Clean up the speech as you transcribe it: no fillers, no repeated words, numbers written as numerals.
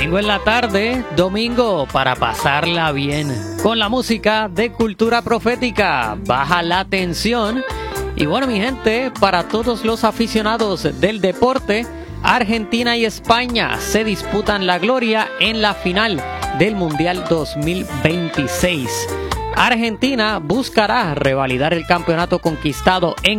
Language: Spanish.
Domingo en la tarde, domingo para pasarla bien. Con la música de Cultura Profética, baja la tensión. Y bueno, mi gente, para todos los aficionados del deporte, Argentina y España se disputan la gloria en la final del Mundial 2026. Argentina buscará revalidar el campeonato conquistado en